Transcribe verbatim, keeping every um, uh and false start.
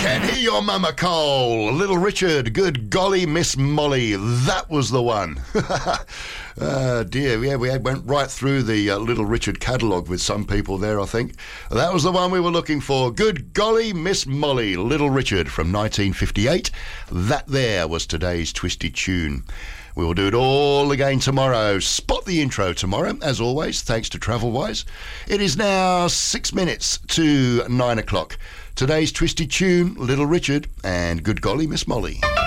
Can hear your mama call. Little Richard, good golly, Miss Molly. That was the one. Oh dear, yeah, we had, went right through the uh, Little Richard catalogue with some people there, I think. That was the one we were looking for. Good golly, Miss Molly, Little Richard from nineteen fifty-eight. That there was today's Twisty Tune. We will do it all again tomorrow. Spot the intro tomorrow, as always, thanks to TravelWise. It is now six minutes to nine o'clock. Today's Twisty Tune, Little Richard, and good golly, Miss Molly.